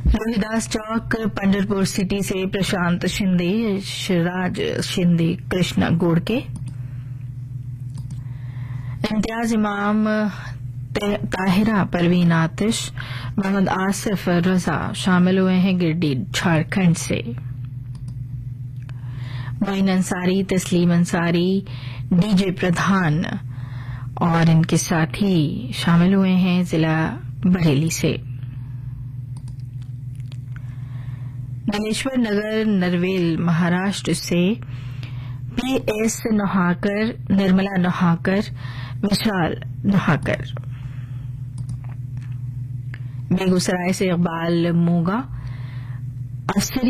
रोहिदास चौक Pandharpur city से प्रशांत शिंदे, शिवराज शिंदे, कृष्णा गोड़के, इम्तियाज इमाम, ताहिरा परवीन आतिश, मोहम्मद आसिफ रजा शामिल हुए हैं गिरडी झारखंड से। मोइन अंसारी, तस्लीम अंसारी, डीजे प्रधान और इनके साथी शामिल हुए हैं जिला बरेली से। गणेश्वर नगर नरवेल महाराष्ट्र से पीएस नोहाकर, निर्मला नोहाकर, विशाल नोहाकर। बेगूसराय से इकबाल मूगा, असरी